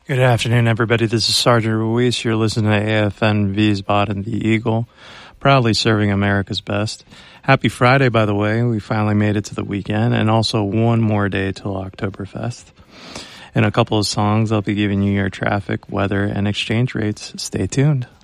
Good afternoon, everybody. This is Sergeant Ruiz. You're listening to AFN Wiesbaden, the Eagle, proudly serving America's best. Happy Friday, by the way. We finally made it to the weekend, and also one more day till Oktoberfest. In a couple of songs, I'll be giving you your traffic, weather, and exchange rates. Stay tuned.